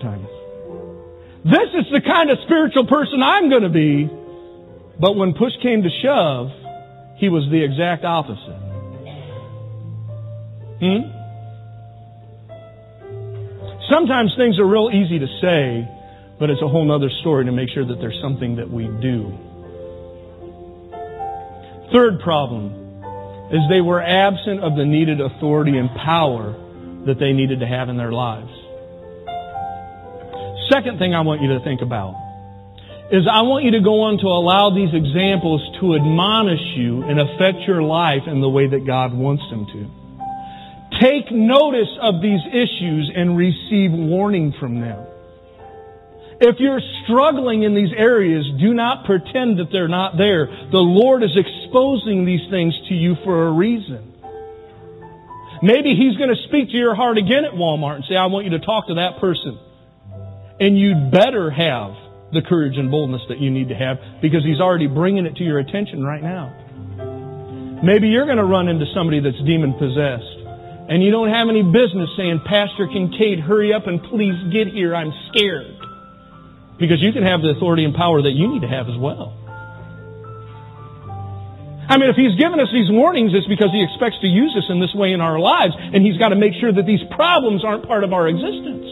times. This is the kind of spiritual person I'm going to be. But when push came to shove, he was the exact opposite. Sometimes things are real easy to say, but it's a whole other story to make sure that there's something that we do. Third problem is they were absent of the needed authority and power that they needed to have in their lives. Second thing I want you to think about is I want you to go on to allow these examples to admonish you and affect your life in the way that God wants them to. Take notice of these issues and receive warning from them. If you're struggling in these areas, do not pretend that they're not there. The Lord is exposing these things to you for a reason. Maybe He's going to speak to your heart again at Walmart and say, I want you to talk to that person. And you'd better have the courage and boldness that you need to have because He's already bringing it to your attention right now. Maybe you're going to run into somebody that's demon-possessed. And you don't have any business saying, Pastor Kincaid, hurry up and please get here. I'm scared. Because you can have the authority and power that you need to have as well. I mean, if He's given us these warnings, it's because He expects to use us in this way in our lives. And He's got to make sure that these problems aren't part of our existence.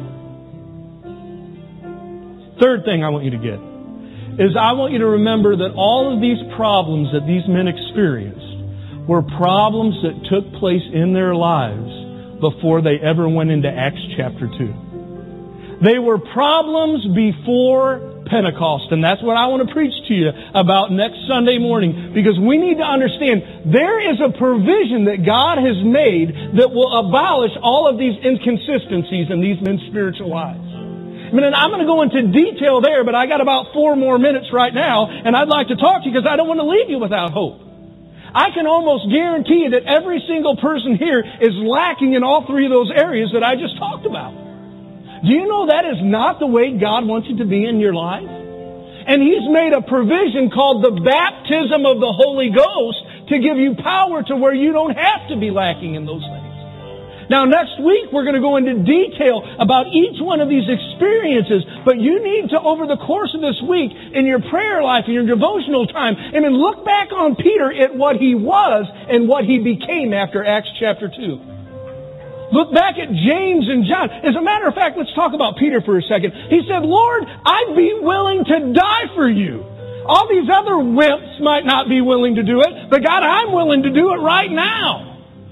Third thing I want you to get is I want you to remember that all of these problems that these men experienced were problems that took place in their lives before they ever went into Acts chapter 2. They were problems before Pentecost, and that's what I want to preach to you about next Sunday morning, because we need to understand there is a provision that God has made that will abolish all of these inconsistencies in these men's spiritual lives. I mean, and I'm going to go into detail there, but I got about 4 more minutes right now, and I'd like to talk to you because I don't want to leave you without hope. I can almost guarantee you that every single person here is lacking in all 3 of those areas that I just talked about. Do you know that is not the way God wants you to be in your life? And He's made a provision called the baptism of the Holy Ghost to give you power to where you don't have to be lacking in those things. Now, next week, we're going to go into detail about each one of these experiences. But you need to, over the course of this week, in your prayer life, in your devotional time, and then look back on Peter at what he was and what he became after Acts chapter 2. Look back at James and John. As a matter of fact, let's talk about Peter for a second. He said, Lord, I'd be willing to die for you. All these other wimps might not be willing to do it, but God, I'm willing to do it right now.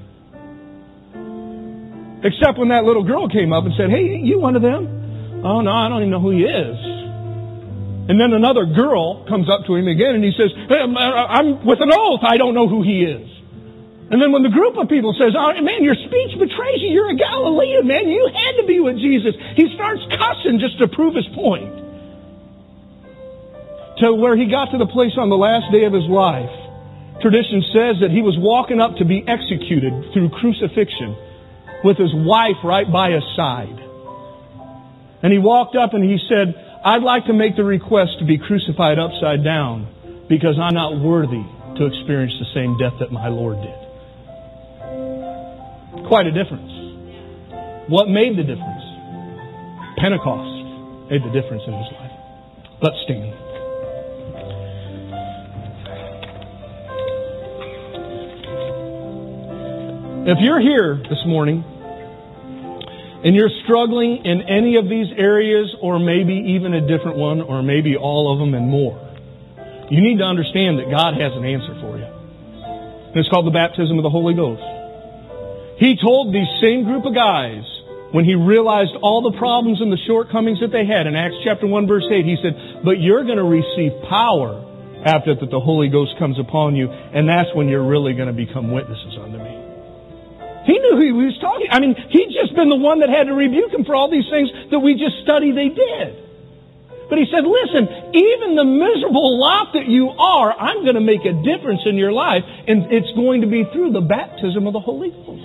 Except when that little girl came up and said, hey, you one of them? Oh, no, I don't even know who he is. And then another girl comes up to him again and he says, hey, I'm with an oath, I don't know who he is. And then when the group of people says, oh, man, your speech betrays you, you're a Galilean, man, you had to be with Jesus. He starts cussing just to prove his point. To where he got to the place on the last day of his life. Tradition says that he was walking up to be executed through crucifixion, with his wife right by his side. And he walked up and he said, I'd like to make the request to be crucified upside down because I'm not worthy to experience the same death that my Lord did. Quite a difference. What made the difference? Pentecost made the difference in his life. Let's stand. If you're here this morning and you're struggling in any of these areas, or maybe even a different one, or maybe all of them and more, you need to understand that God has an answer for you. And it's called the baptism of the Holy Ghost. He told these same group of guys, when He realized all the problems and the shortcomings that they had in Acts chapter 1 verse 8, He said, but you're going to receive power after that the Holy Ghost comes upon you, and that's when you're really going to become witnesses unto me. He knew who He was talking. I mean, He'd just been the one that had to rebuke him for all these things that we just studied they did. But He said, listen, even the miserable lot that you are, I'm going to make a difference in your life, and it's going to be through the baptism of the Holy Ghost.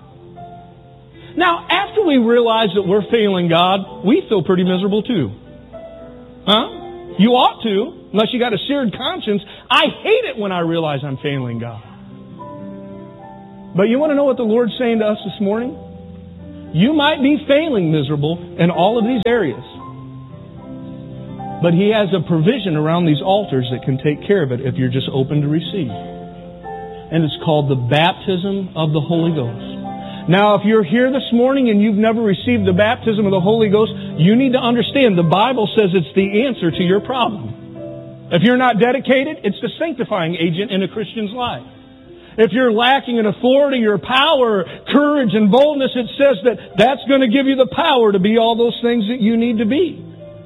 Now, after we realize that we're failing God, we feel pretty miserable too. Huh? You ought to, unless you got a seared conscience. I hate it when I realize I'm failing God. But you want to know what the Lord's saying to us this morning? You might be failing miserable in all of these areas. But He has a provision around these altars that can take care of it if you're just open to receive. And it's called the baptism of the Holy Ghost. Now, if you're here this morning and you've never received the baptism of the Holy Ghost, you need to understand the Bible says it's the answer to your problem. If you're not dedicated, it's the sanctifying agent in a Christian's life. If you're lacking in authority or power, courage and boldness, it says that that's going to give you the power to be all those things that you need to be.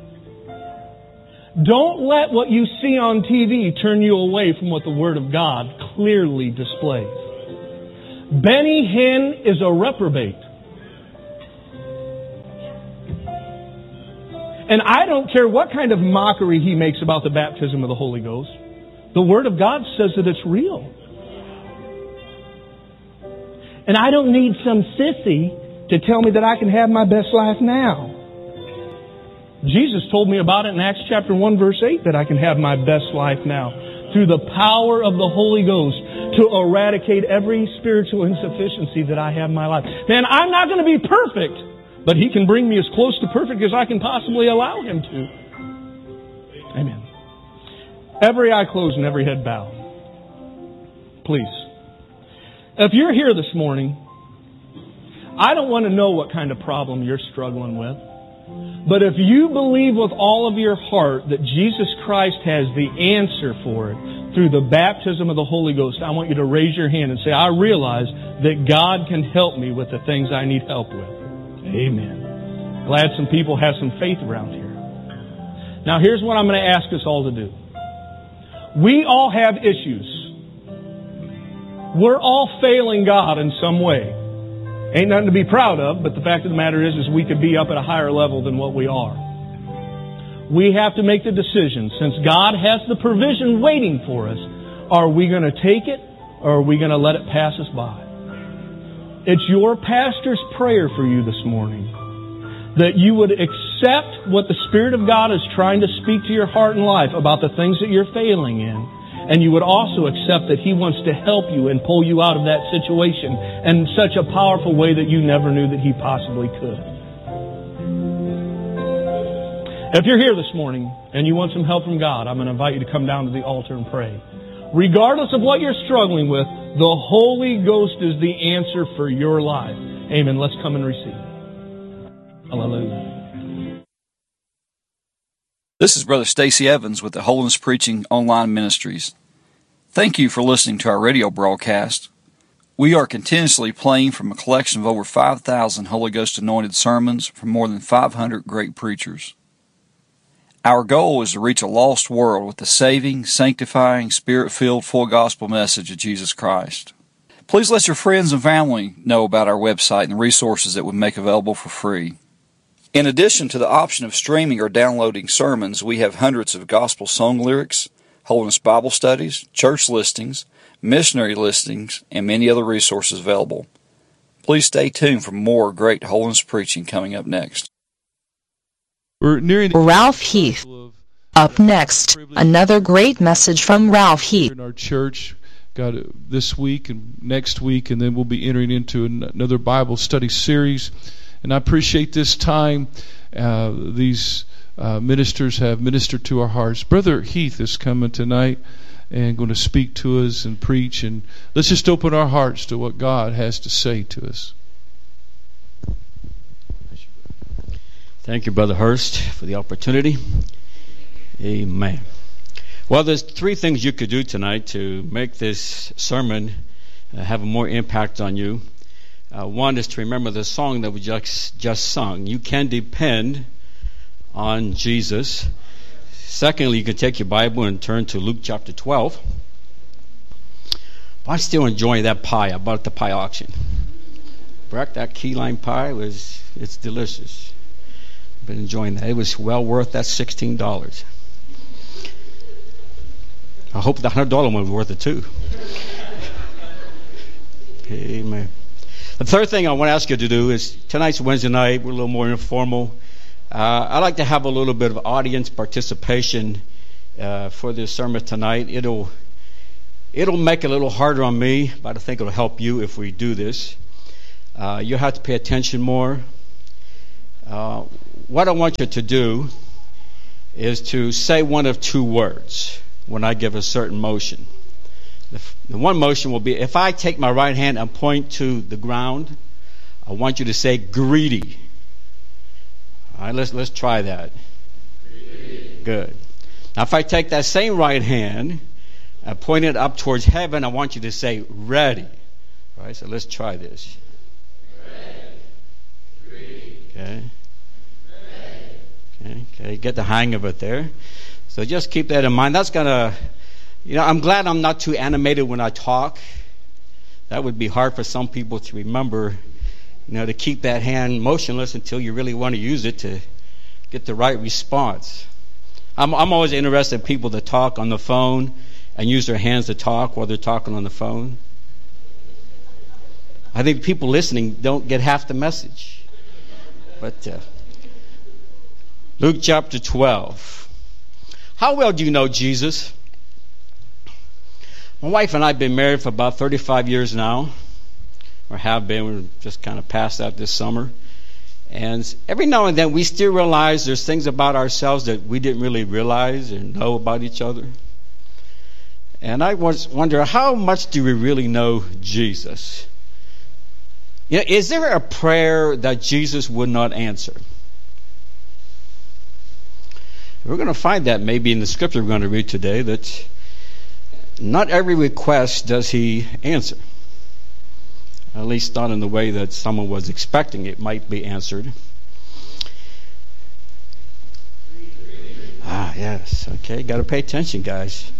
Don't let what you see on TV turn you away from what the Word of God clearly displays. Benny Hinn is a reprobate. And I don't care what kind of mockery he makes about the baptism of the Holy Ghost. The Word of God says that it's real. And I don't need some sissy to tell me that I can have my best life now. Jesus told me about it in Acts chapter 1 verse 8 that I can have my best life now through the power of the Holy Ghost to eradicate every spiritual insufficiency that I have in my life. Man, I'm not going to be perfect, but He can bring me as close to perfect as I can possibly allow Him to. Amen. Every eye closed and every head bowed. Please. If you're here this morning, I don't want to know what kind of problem you're struggling with. But if you believe with all of your heart that Jesus Christ has the answer for it through the baptism of the Holy Ghost, I want you to raise your hand and say, I realize that God can help me with the things I need help with. Amen. Glad some people have some faith around here. Now here's what I'm going to ask us all to do. We all have issues. We're all failing God in some way. Ain't nothing to be proud of, but the fact of the matter is we could be up at a higher level than what we are. We have to make the decision. Since God has the provision waiting for us, are we going to take it or are we going to let it pass us by? It's your pastor's prayer for you this morning that you would accept what the Spirit of God is trying to speak to your heart and life about the things that you're failing in. And you would also accept that He wants to help you and pull you out of that situation in such a powerful way that you never knew that He possibly could. If you're here this morning and you want some help from God, I'm going to invite you to come down to the altar and pray. Regardless of what you're struggling with, the Holy Ghost is the answer for your life. Amen. Let's come and receive. Hallelujah. This is Brother Stacy Evans with the Holiness Preaching Online Ministries. Thank you for listening to our radio broadcast. We are continuously playing from a collection of over 5,000 Holy Ghost anointed sermons from more than 500 great preachers. Our goal is to reach a lost world with the saving, sanctifying, Spirit-filled, full gospel message of Jesus Christ. Please let your friends and family know about our website and the resources that we make available for free. In addition to the option of streaming or downloading sermons, we have hundreds of gospel song lyrics, Holiness Bible studies, church listings, missionary listings, and many other resources available. Please stay tuned for more great holiness preaching coming up next. We're nearing Ralph Heath. Up next, another great message from Ralph Heath. In our church, got this week and next week, and then we'll be entering into another Bible study series. And I appreciate this time. These ministers have ministered to our hearts. Brother Heath is coming tonight and going to speak to us and preach. And let's just open our hearts to what God has to say to us. Thank you, Brother Hurst, for the opportunity. Amen. Well, there's three things you could do tonight to make this sermon have a more impact on you. One is to remember the song that we just sung. You can depend on Jesus. Secondly, you can take your Bible and turn to Luke chapter 12. I'm still enjoying that pie. I bought it at the pie auction. Breck, that key lime pie it's delicious. Been enjoying that. It was well worth that $16. I hope the $100 one was worth it too. Amen. The third thing I want to ask you to do is, tonight's Wednesday night, we're a little more informal. I'd like to have a little bit of audience participation for this sermon tonight. It'll make it a little harder on me, but I think it'll help you if we do this. you have to pay attention more. What I want you to do is to say one of two words when I give a certain motion. The one motion will be, if I take my right hand and point to the ground, I want you to say greedy. All right, let's try that. Greedy. Good. Now, if I take that same right hand and point it up towards heaven, I want you to say ready. All right, so let's try this. Ready. Okay. Okay, get the hang of it there. So just keep that in mind. That's gonna, I'm glad I'm not too animated when I talk. That would be hard for some people to remember, to keep that hand motionless until you really want to use it to get the right response. I'm always interested in people that talk on the phone and use their hands to talk while they're talking on the phone. I think people listening don't get half the message. But Luke chapter 12. How well do you know Jesus? My wife and I have been married for about 35 years now, or have been. We're just kind of past that this summer. And every now and then we still realize there's things about ourselves that we didn't really realize or know about each other. And I wonder, how much do we really know Jesus? Is there a prayer that Jesus would not answer? We're going to find that maybe in the scripture we're going to read today, that not every request does he answer. At least not in the way that someone was expecting it might be answered. Yes. Okay, got to pay attention, guys.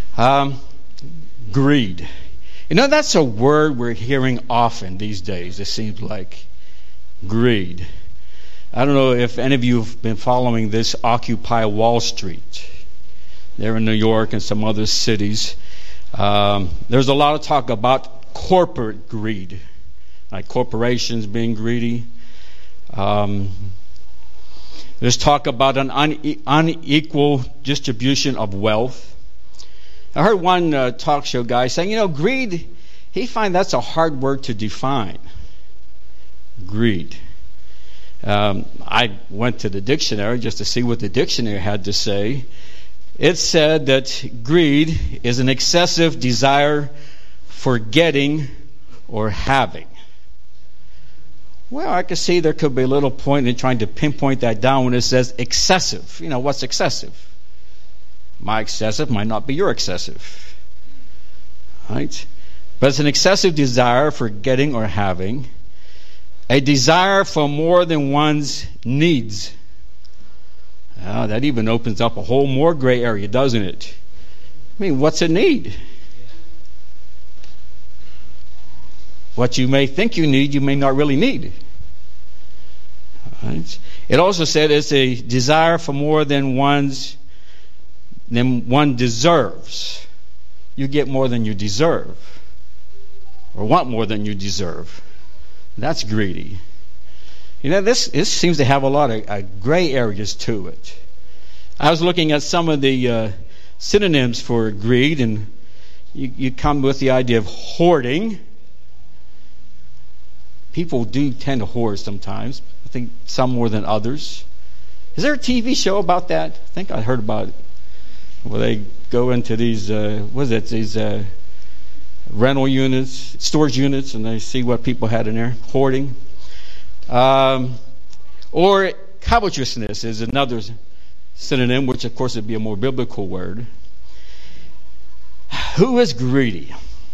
Greed. That's a word we're hearing often these days, it seems like. Greed. I don't know if any of you have been following this Occupy Wall Street. There in New York and some other cities. There's a lot of talk about corporate greed, like corporations being greedy. There's talk about an unequal distribution of wealth. I heard one talk show guy saying, greed, he finds that's a hard word to define. Greed. I went to the dictionary just to see what the dictionary had to say. It said that greed is an excessive desire for getting or having. Well, I could see there could be a little point in trying to pinpoint that down when it says excessive. What's excessive? My excessive might not be your excessive. Right? But it's an excessive desire for getting or having. A desire for more than one's needs. That even opens up a whole more gray area, doesn't it? What's a need? What you may think you need, you may not really need. Right? It also said it's a desire for more than one deserves. You get more than you deserve, or want more than you deserve. That's greedy. This seems to have a lot of gray areas to it. I was looking at some of the synonyms for greed, and you come with the idea of hoarding. People do tend to hoard sometimes. I think some more than others. Is there a TV show about that? I think I heard about it. Where they go into these, these rental units, storage units, and they see what people had in there. Hoarding. Or covetousness is another synonym, which of course would be a more biblical word. Who is greedy?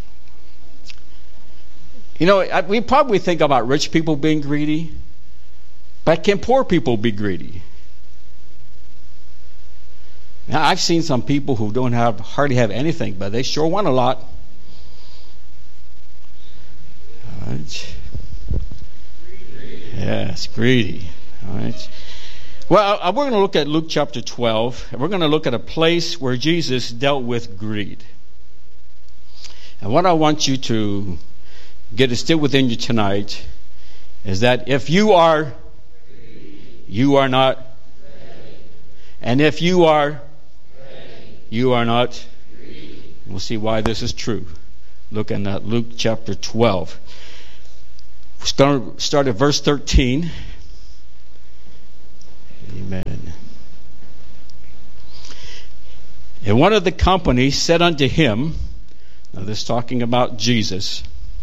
We probably think about rich people being greedy, but can poor people be greedy? Now, I've seen some people who don't hardly have anything, but they sure want a lot. All right. Yes, greedy. All right. Well, we're going to look at Luke chapter 12, and we're going to look at a place where Jesus dealt with greed. And what I want you to get to still within you tonight is that if you are, you are not. And if you are, you are not. We'll see why this is true. Looking at Luke chapter 12. Start at verse 13. Amen. And one of the company said unto him, now this is talking about Jesus.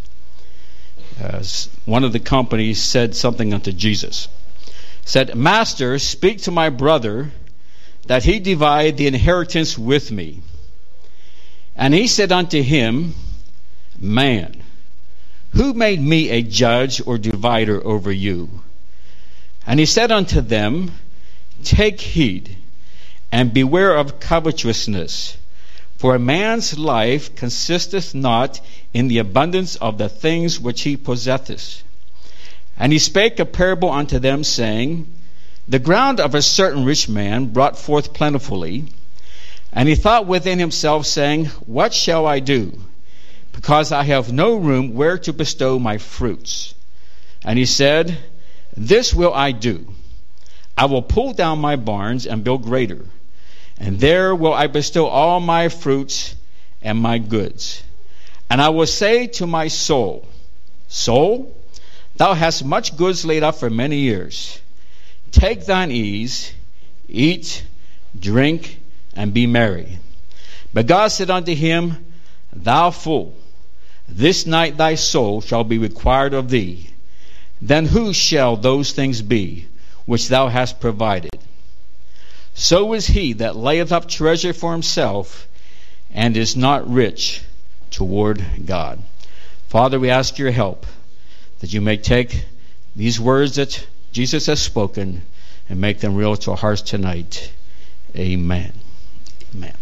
One of the company said something unto Jesus. Said, Master, speak to my brother that he divide the inheritance with me. And he said unto him, Man, who made me a judge or divider over you? And he said unto them, Take heed, and beware of covetousness. For a man's life consisteth not in the abundance of the things which he possesseth. And he spake a parable unto them, saying, The ground of a certain rich man brought forth plentifully. And he thought within himself, saying, What shall I do? Because I have no room where to bestow my fruits. And he said, This will I do. I will pull down my barns and build greater. And there will I bestow all my fruits and my goods. And I will say to my soul, Soul, thou hast much goods laid up for many years. Take thine ease, eat, drink, and be merry. But God said unto him, Thou fool, this night thy soul shall be required of thee. Then whose shall those things be which thou hast provided? So is he that layeth up treasure for himself, and is not rich toward God. Father, we ask your help, that you may take these words that Jesus has spoken and make them real to our hearts tonight. Amen. Amen.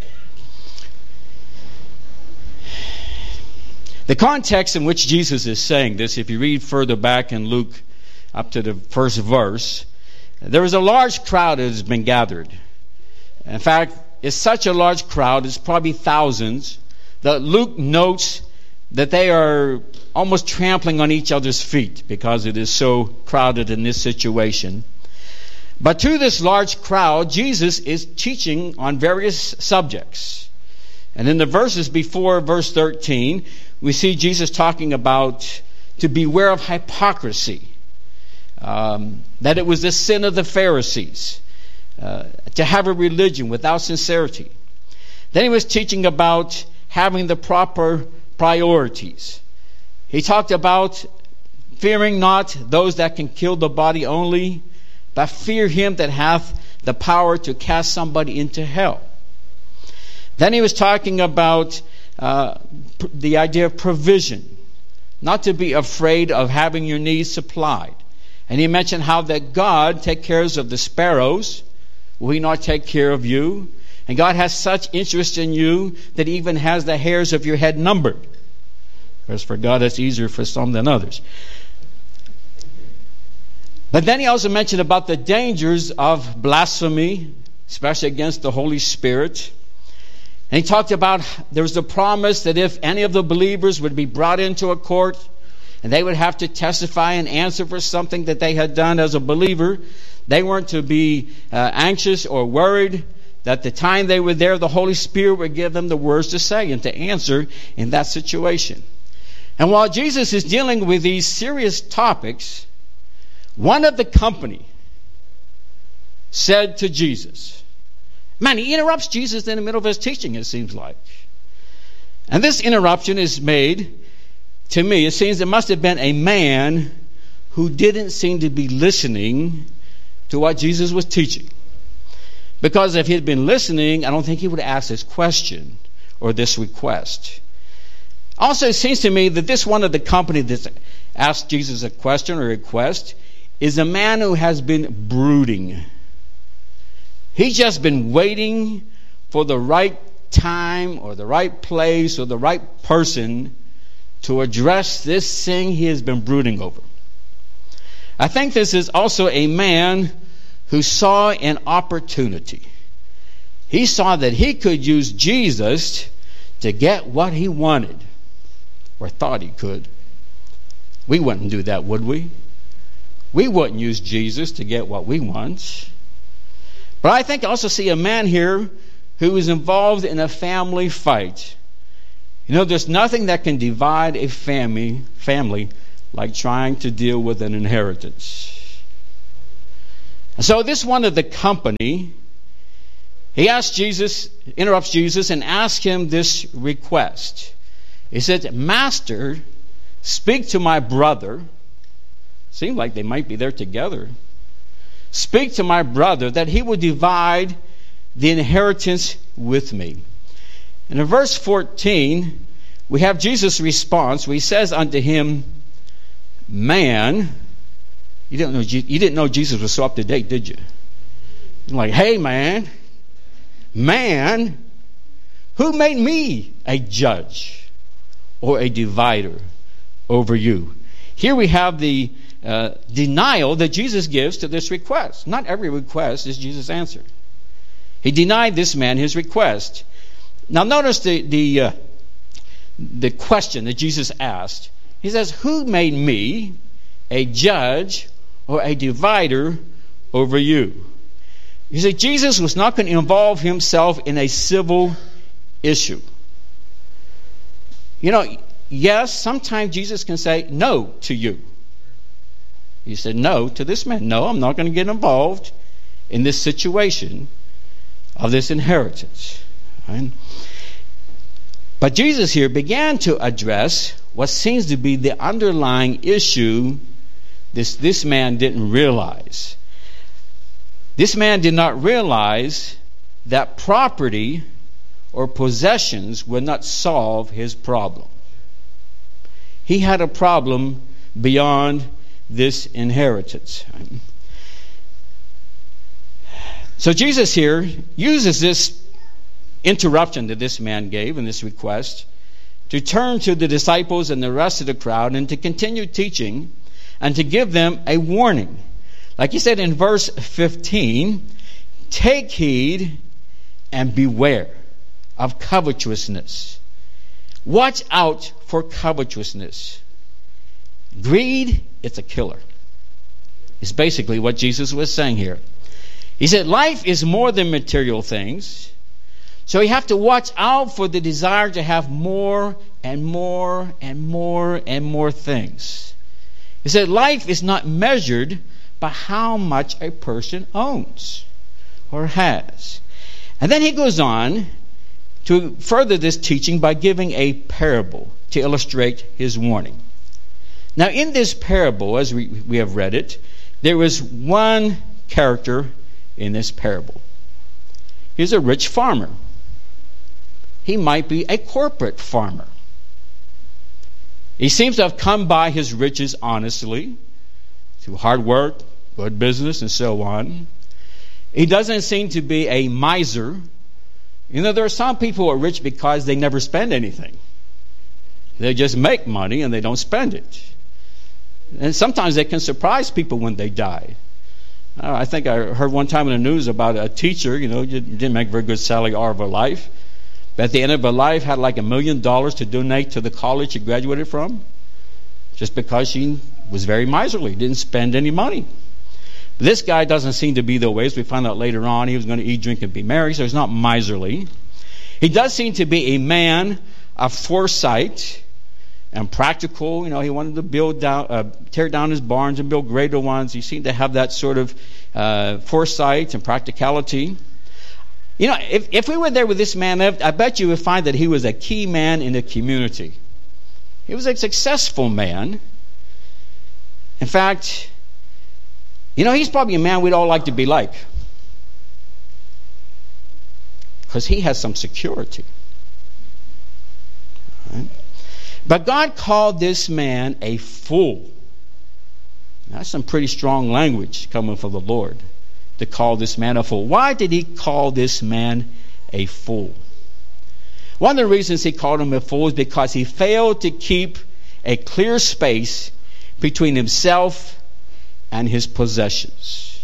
The context in which Jesus is saying this, if you read further back in Luke up to the first verse, there was a large crowd that has been gathered. In fact, it's such a large crowd, it's probably thousands, that Luke notes that they are almost trampling on each other's feet because it is so crowded in this situation. But to this large crowd, Jesus is teaching on various subjects. And in the verses before verse 13, we see Jesus talking about to beware of hypocrisy. That it was the sin of the Pharisees to have a religion without sincerity. Then he was teaching about having the proper priorities. He talked about fearing not those that can kill the body only, but fear him that hath the power to cast somebody into hell. Then he was talking about the idea of provision, not to be afraid of having your needs supplied. And he mentioned how that God takes care of the sparrows. Will he not take care of you? And God has such interest in you that he even has the hairs of your head numbered. Because for God it's easier for some than others. But then he also mentioned about the dangers of blasphemy, especially against the Holy Spirit. And he talked about there was the promise that if any of the believers would be brought into a court and they would have to testify and answer for something that they had done as a believer, they weren't to be anxious or worried. That the time they were there, the Holy Spirit would give them the words to say and to answer in that situation. And while Jesus is dealing with these serious topics, one of the company said to Jesus, man, he interrupts Jesus in the middle of his teaching, it seems like. And this interruption is made, to me, it seems there must have been a man who didn't seem to be listening to what Jesus was teaching. Because if he had been listening, I don't think he would ask this question or this request. Also, it seems to me that this one of the company that asked Jesus a question or request is a man who has been brooding. He's just been waiting for the right time or the right place or the right person to address this thing he has been brooding over. I think this is also a man who saw an opportunity. He saw that he could use Jesus to get what he wanted, or thought he could. We wouldn't do that, would we? We wouldn't use Jesus to get what we want. But I think I also see a man here who is involved in a family fight. You know, there's nothing that can divide a family like trying to deal with an inheritance. And so this one of the company, he interrupts Jesus and asks him this request. He said, Master, speak to my brother. Seems like they might be there together. Speak to my brother that he will divide the inheritance with me. And in verse 14, we have Jesus' response where he says unto him, Man, you didn't know Jesus was so up to date, did you? You're like, hey man, who made me a judge or a divider over you? Here we have the denial that Jesus gives to this request. Not every request is Jesus' answer. He denied this man his request. Now notice the question that Jesus asked. He says, who made me a judge or a divider over you? You see, Jesus was not going to involve himself in a civil issue. You know, yes, sometimes Jesus can say no to you. He said no to this man. No, I'm not going to get involved in this situation of this inheritance. Right? But Jesus here began to address what seems to be the underlying issue this man didn't realize. This man did not realize that property or possessions would not solve his problem. He had a problem beyond this inheritance. So Jesus here uses this interruption that this man gave in this request to turn to the disciples and the rest of the crowd and to continue teaching and to give them a warning. Like he said in verse 15, take heed and beware of covetousness. Watch out for covetousness. Greed, it's a killer. It's basically what Jesus was saying here. He said life is more than material things. So you have to watch out for the desire to have more and more and more and more things. He said life is not measured by how much a person owns or has. And then he goes on to further this teaching by giving a parable to illustrate his warning. Now in this parable, as we have read it, there is one character in this parable. He's a rich farmer. He might be a corporate farmer. He seems to have come by his riches honestly, through hard work, good business, and so on. He doesn't seem to be a miser. You know, there are some people who are rich because they never spend anything. They just make money and they don't spend it. And sometimes they can surprise people when they die. I think I heard one time in the news about a teacher, didn't make a very good salary all of her life. But at the end of her life had like $1 million to donate to the college she graduated from. Just because she was very miserly, didn't spend any money. But this guy doesn't seem to be the way. As we found out later on, he was going to eat, drink, and be merry, so he's not miserly. He does seem to be a man of foresight and practical. He wanted to tear down his barns and build greater ones. He seemed to have that sort of foresight and practicality. If we were there with this man, I bet you would find that he was a key man in the community. He was a successful man. In fact, he's probably a man we'd all like to be like. Because he has some security. Right? But God called this man a fool. That's some pretty strong language coming from the Lord, to call this man a fool. Why did he call this man a fool? One of the reasons he called him a fool is because he failed to keep a clear space between himself and his possessions.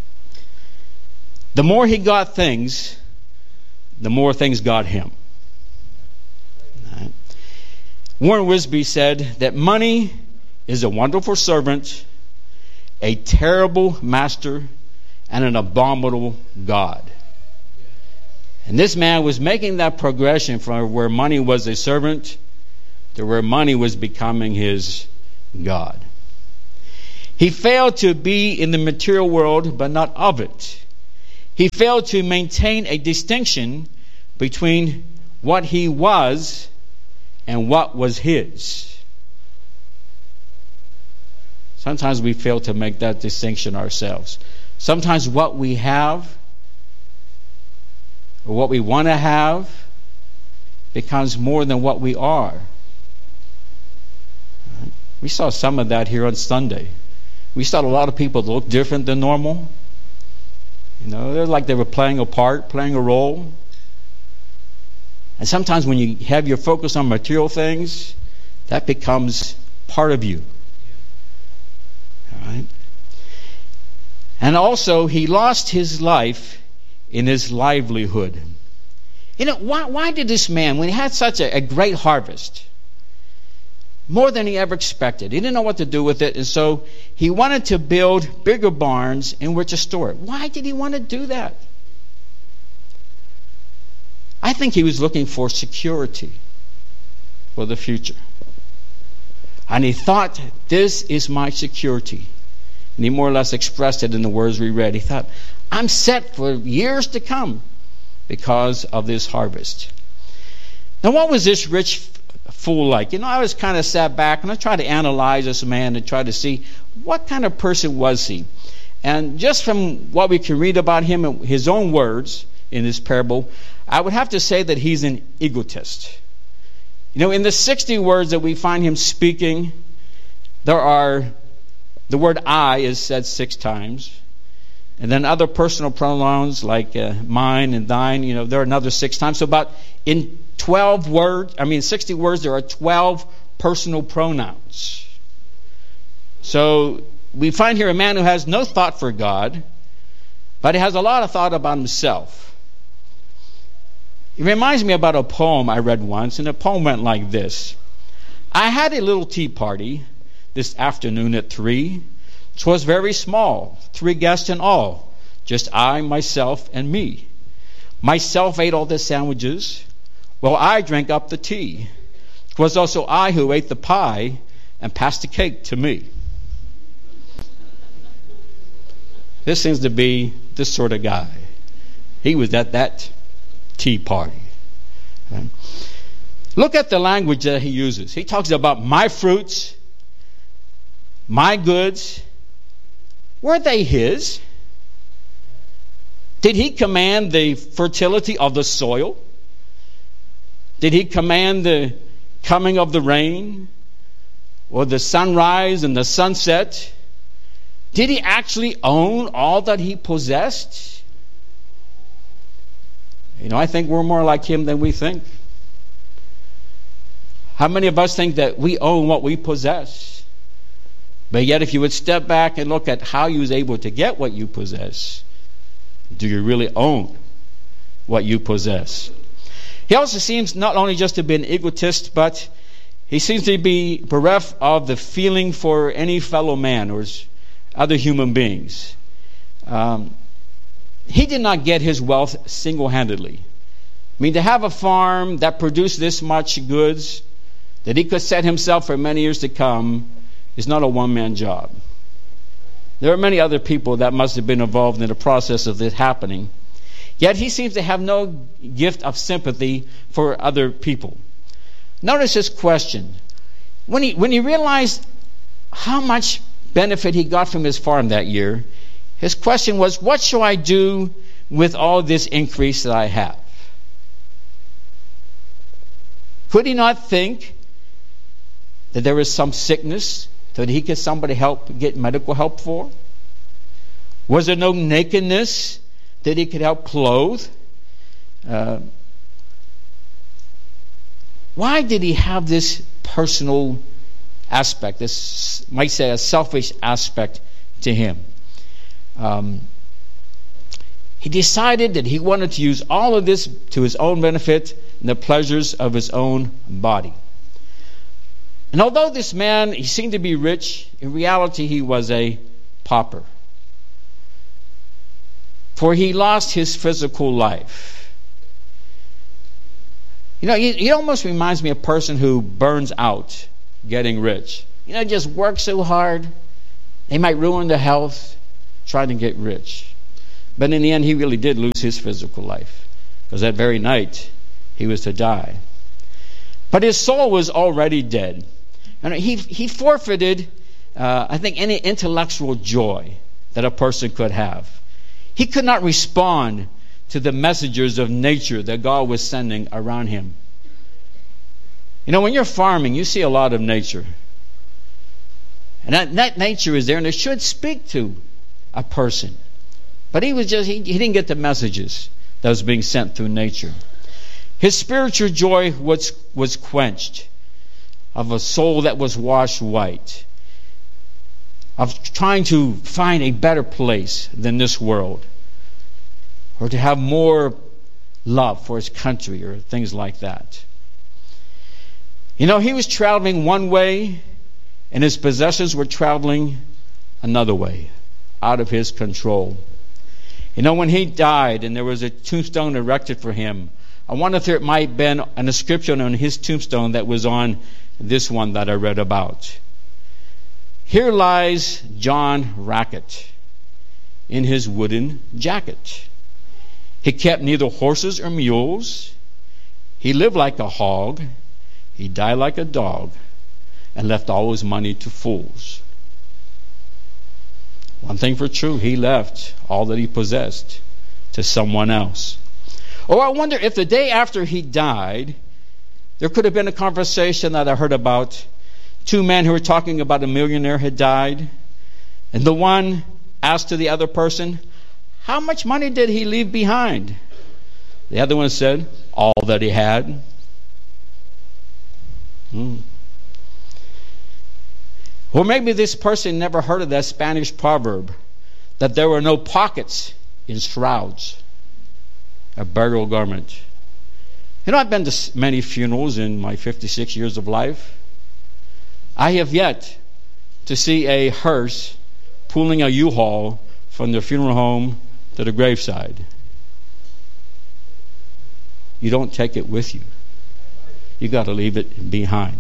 The more he got things, the more things got him. Right? Warren Wiersbe said that money is a wonderful servant, a terrible master, and an abominable God. And this man was making that progression from where money was a servant to where money was becoming his God. He failed to be in the material world, but not of it. He failed to maintain a distinction between what he was and what was his. Sometimes we fail to make that distinction ourselves. Sometimes what we have or what we want to have becomes more than what we are. We saw some of that here on Sunday. We saw a lot of people that look different than normal. They're like they were playing a part, playing a role. And sometimes when you have your focus on material things, that becomes part of you. All right? And also, he lost his life in his livelihood. Why did this man, when he had such a great harvest, more than he ever expected, he didn't know what to do with it, and so he wanted to build bigger barns in which to store it. Why did he want to do that? I think he was looking for security for the future. And he thought, this is my security. And he more or less expressed it in the words we read. He thought, I'm set for years to come because of this harvest. Now, what was this rich fool like? I was kind of sat back and I tried to analyze this man and try to see what kind of person was he. And just from what we can read about him in his own words in this parable, I would have to say that he's an egotist. In the 60 words that we find him speaking, the word I is said 6 times. And then other personal pronouns like mine and thine, there are another 6 times. So about in 60 words, there are 12 personal pronouns. So we find here a man who has no thought for God, but he has a lot of thought about himself. It reminds me about a poem I read once, and the poem went like this. I had a little tea party this afternoon at 3. 'Twas very small, 3 guests in all, just I, myself, and me. Myself ate all the sandwiches, while I drank up the tea. 'Twas also I who ate the pie and passed the cake to me. This seems to be this sort of guy. He was at that tea party. Okay. Look at the language that he uses. He talks about my fruits, my goods. Were they his? Did he command the fertility of the soil? Did he command the coming of the rain or the sunrise and the sunset? Did he actually own all that he possessed? I think we're more like him than we think. How many of us think that we own what we possess? But yet if you would step back and look at how you was able to get what you possess, do you really own what you possess? He also seems not only just to be an egotist, but he seems to be bereft of the feeling for any fellow man or other human beings. He did not get his wealth single-handedly. To have a farm that produced this much goods that he could set himself for many years to come is not a one-man job. There are many other people that must have been involved in the process of this happening. Yet he seems to have no gift of sympathy for other people. Notice his question. When he realized how much benefit he got from his farm that year, his question was, what shall I do with all this increase that I have? Could he not think that there was some sickness that he could somebody get medical help for? Was there no nakedness that he could help clothe? Why did he have this personal aspect, this might say a selfish aspect to him? He decided that he wanted to use all of this to his own benefit and the pleasures of his own body. And although this man, he seemed to be rich, in reality he was a pauper. For he lost his physical life. It almost reminds me of a person who burns out getting rich. just work so hard. They might ruin their health trying to get rich. But in the end, he really did lose his physical life, because that very night he was to die. But his soul was already dead. And he forfeited, I think, any intellectual joy that a person could have. He could not respond to the messengers of nature that God was sending around him. When you're farming, you see a lot of nature. And that nature is there, and it should speak to a person. But he didn't get the messages that was being sent through nature. His spiritual joy was quenched, of a soul that was washed white, of trying to find a better place than this world, or to have more love for his country, or things like that. He was traveling one way, and his possessions were traveling another way, out of his control. When he died and there was a tombstone erected for him, I wonder if there might have been an inscription on his tombstone that was on this one that I read about. Here lies John Rackett in his wooden jacket. He kept neither horses or mules. He lived like a hog. He died like a dog, and left all his money to fools. One thing for true, he left all that he possessed to someone else. I wonder if the day after he died, there could have been a conversation that I heard about. Two men who were talking about a millionaire had died, and the one asked to the other person, how much money did he leave behind? The other one said, all that he had. Or maybe this person never heard of that Spanish proverb that there were no pockets in shrouds, a burial garment. I've been to many funerals in my 56 years of life. I have yet to see a hearse pulling a U-Haul from the funeral home to the graveside. You don't take it with you. You got to leave it behind.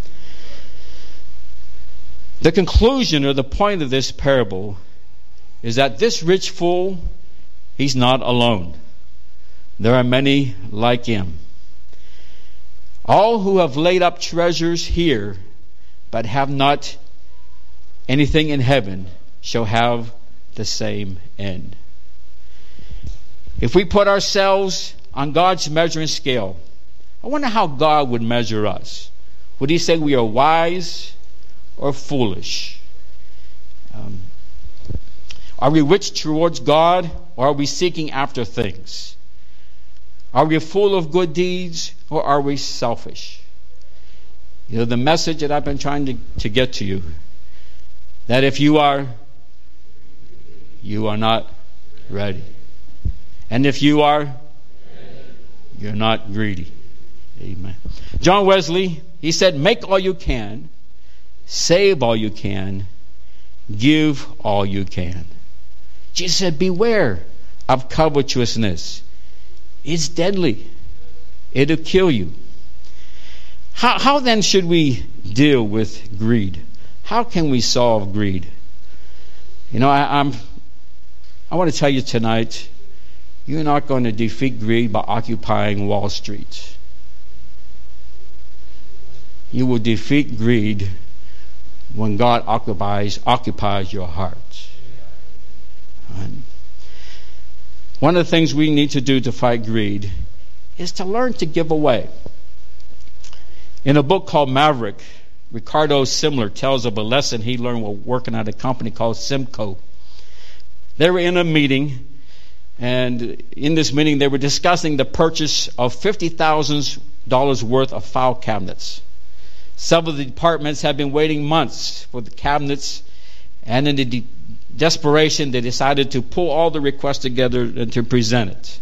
The conclusion or the point of this parable is that this rich fool, he's not alone. There are many like him. All who have laid up treasures here but have not anything in heaven shall have the same end. If we put ourselves on God's measuring scale, I wonder how God would measure us. Would he say we are wise or foolish? Are we rich towards God, or are we seeking after things? Are we full of good deeds, or are we selfish? The message that I've been trying to get to you, that if you are not ready. And if you are, you're not greedy. Amen. John Wesley, he said, make all you can, save all you can, give all you can. Jesus said, beware of covetousness. It's deadly. It'll kill you. How then should we deal with greed? How can we solve greed? I want to tell you tonight, you're not going to defeat greed by occupying Wall Street. You will defeat greed when God occupies your heart. One of the things we need to do to fight greed is to learn to give away. In a book called Maverick, Ricardo Simler tells of a lesson he learned while working at a company called Simco. They were in a meeting, and in this meeting they were discussing the purchase of $50,000 worth of file cabinets. Some of the departments had been waiting months for the cabinets, and in the desperation they decided to pull all the requests together and to present it.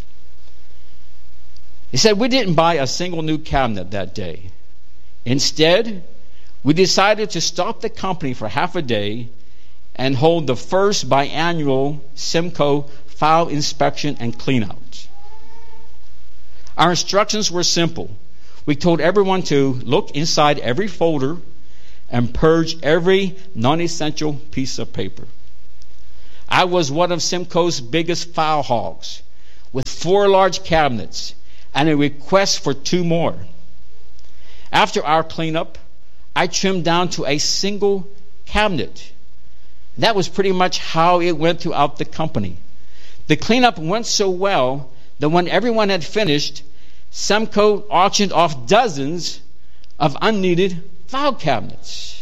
He said, we didn't buy a single new cabinet that day. Instead, we decided to stop the company for half a day and hold the first biannual Simco file inspection and cleanout. Our instructions were simple. We told everyone to look inside every folder and purge every non-essential piece of paper. I was one of Simcoe's biggest file hogs, with 4 large cabinets and a request for 2 more. After our cleanup, I trimmed down to a single cabinet. That was pretty much how it went throughout the company. The cleanup went so well that when everyone had finished, Simcoe auctioned off dozens of unneeded file cabinets.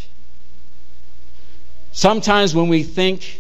Sometimes what we think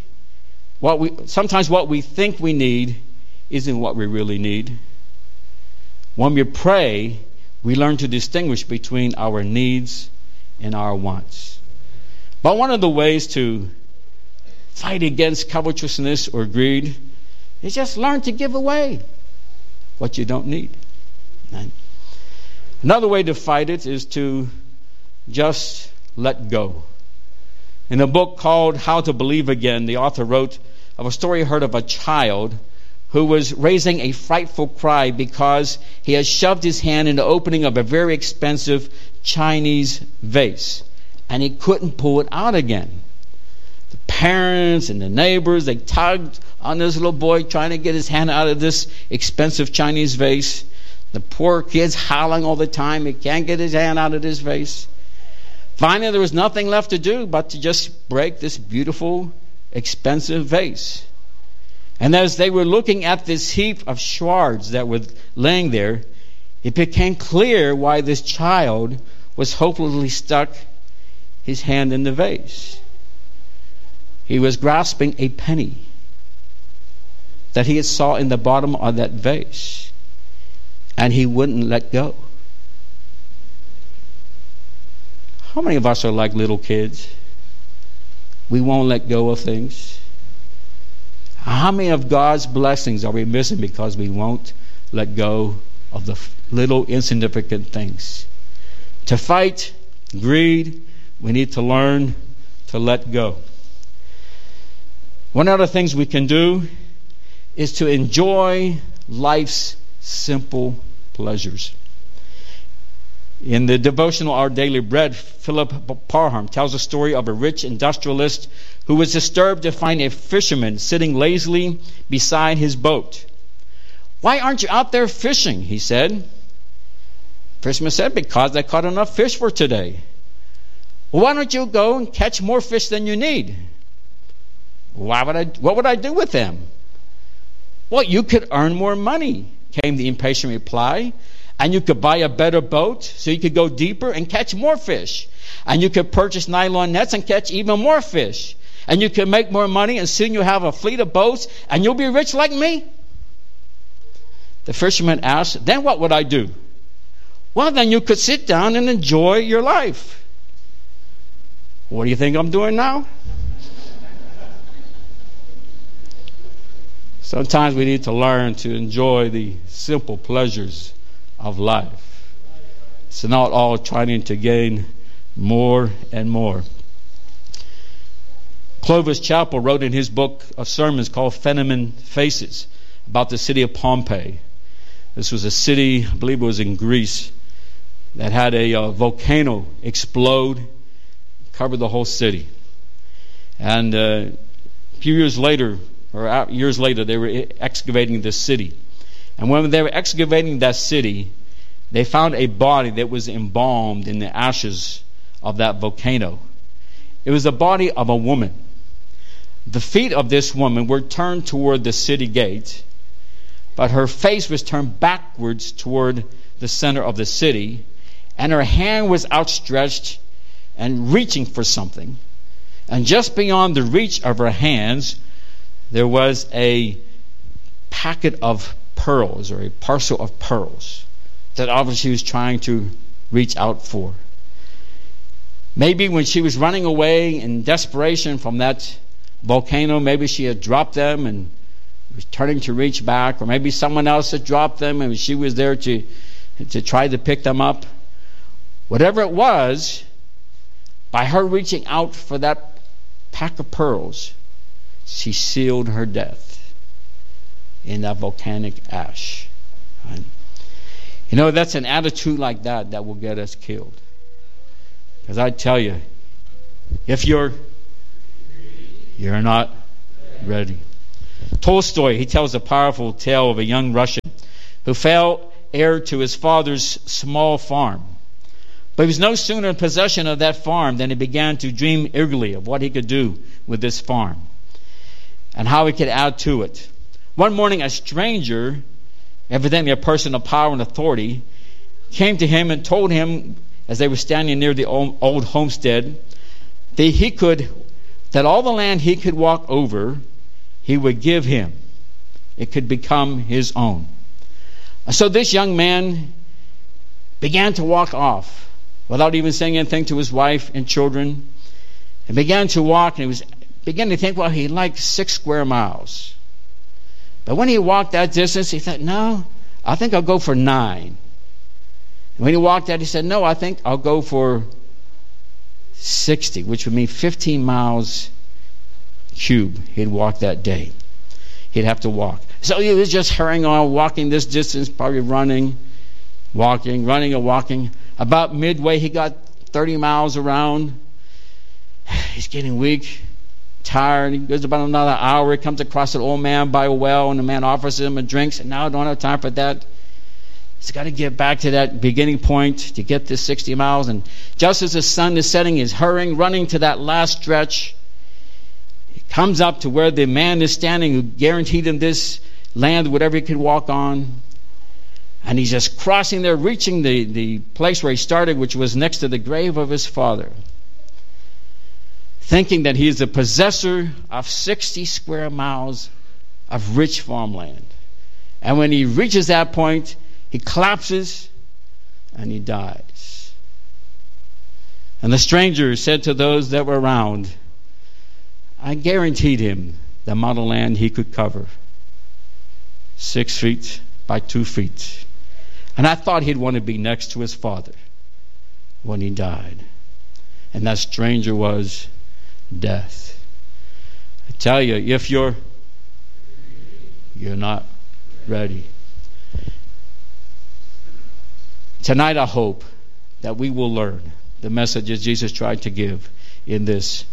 we need isn't what we really need. When we pray, we learn to distinguish between our needs and our wants. But one of the ways to fight against covetousness or greed is just learn to give away what you don't need. Another way to fight it is to just let go. In a book called How to Believe Again, the author wrote of a story he heard of a child who was raising a frightful cry because he had shoved his hand in the opening of a very expensive Chinese vase, and he couldn't pull it out again. The parents and the neighbors, they tugged on this little boy trying to get his hand out of this expensive Chinese vase. The poor kid's howling all the time. He can't get his hand out of this vase. Finally, there was nothing left to do but to just break this beautiful, expensive vase. And as they were looking at this heap of shards that were laying there, it became clear why this child was hopelessly stuck his hand in the vase. He was grasping a penny that he had saw in the bottom of that vase, and he wouldn't let go. How many of us are like little kids? We won't let go of things. How many of God's blessings are we missing because we won't let go of the little insignificant things? To fight greed, we need to learn to let go. One of the things we can do is to enjoy life's simple pleasures. In the devotional Our Daily Bread, Philip Parham tells a story of a rich industrialist who was disturbed to find a fisherman sitting lazily beside his boat. "Why aren't you out there fishing?" he said. Fisherman said, "Because I caught enough fish for today." "Well, why don't you go and catch more fish than you need?" What would I do with them? "Well, you could earn more money," came the impatient reply. "And you could buy a better boat so you could go deeper and catch more fish. And you could purchase nylon nets and catch even more fish. And you could make more money, and soon you'll have a fleet of boats and you'll be rich like me." The fisherman asked, "Then what would I do?" "Well, then you could sit down and enjoy your life." "What do you think I'm doing now?" Sometimes we need to learn to enjoy the simple pleasures of life. It's not all trying to gain more and more. Clovis Chappell wrote in his book of sermons called Fenimore Faces about the city of Pompeii. This was a city, I believe it was in Greece, that had a volcano explode, covered the whole city. And a few years later, they were excavating this city. And when they were excavating that city, they found a body that was embalmed in the ashes of that volcano. It was the body of a woman. The feet of this woman were turned toward the city gate, but her face was turned backwards toward the center of the city, and her hand was outstretched and reaching for something. And just beyond the reach of her hands, there was a packet of pearls, or a parcel of pearls, that obviously she was trying to reach out for. Maybe when she was running away in desperation from that volcano, maybe she had dropped them and was turning to reach back, or maybe someone else had dropped them and she was there to try to pick them up. Whatever it was, by her reaching out for that pack of pearls, she sealed her death in that volcanic ash. Right? You know, that's an attitude like that will get us killed. Because I tell you, If you're not ready. Tolstoy, he tells a powerful tale of a young Russian who fell heir to his father's small farm. But he was no sooner in possession of that farm than he began to dream eagerly of what he could do with this farm and how he could add to it. One morning, a stranger, evidently a person of power and authority, came to him and told him, as they were standing near the old homestead, that all the land he could walk over, he would give him. It could become his own. So this young man began to walk off without even saying anything to his wife and children, and began to walk, and he was beginning to think, well, he liked 6 square miles. But when he walked that distance, he thought, no, I think I'll go for 9. And when he walked that, he said, no, I think I'll go for 60, which would mean 15 miles cube he'd walk that day. He'd have to walk. So he was just hurrying on, walking this distance, probably running and walking. About midway, he got 30 miles around. He's getting weak, tired. He goes about another hour. He comes across an old man by a well, and the man offers him a drink. Said, "No, I don't have time for that." He's got to get back to that beginning point to get this 60 miles. And just as the sun is setting, he's hurrying, running to that last stretch. He comes up to where the man is standing who guaranteed him this land, whatever he could walk on. And he's just crossing there, reaching the place where he started, which was next to the grave of his father, thinking that he is the possessor of 60 square miles of rich farmland. And when he reaches that point, he collapses and he dies. And the stranger said to those that were around, I guaranteed him the amount of land he could cover, 6 feet by 2 feet. And I thought he'd want to be next to his father when he died. And that stranger was death. I tell you, if you're not ready. Tonight I hope that we will learn the messages Jesus tried to give in this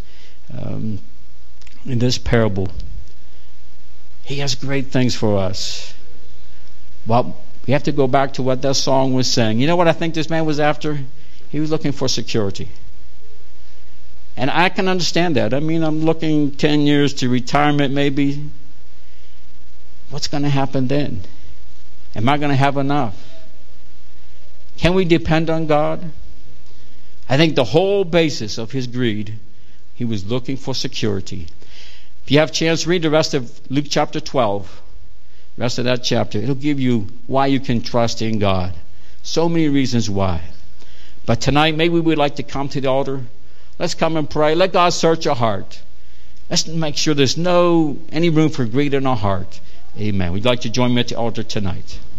parable. He has great things for us. Well, we have to go back to what that song was saying. You know what I think this man was after? He was looking for security. And I can understand that. I mean, I'm looking 10 years to retirement maybe. What's going to happen then? Am I going to have enough? Can we depend on God? I think the whole basis of his greed, he was looking for security. If you have a chance, read the rest of Luke chapter 12. The rest of that chapter. It'll give you why you can trust in God. So many reasons why. But tonight, maybe we would like to come to the altar. Let's come and pray. Let God search your heart. Let's make sure there's any room for greed in our heart. Amen. We'd like to join me at the altar tonight.